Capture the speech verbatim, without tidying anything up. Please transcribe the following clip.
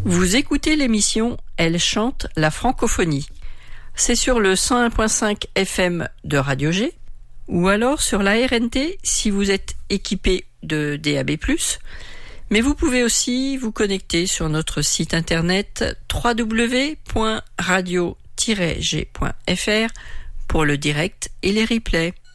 Vous écoutez l'émission Elle chante la francophonie. C'est sur le cent un virgule cinq F M de Radio G ou alors sur la R N T si vous êtes équipé de D A B plus. Mais vous pouvez aussi vous connecter sur notre site internet w w w point radio tiret g point f r pour le direct et les replays.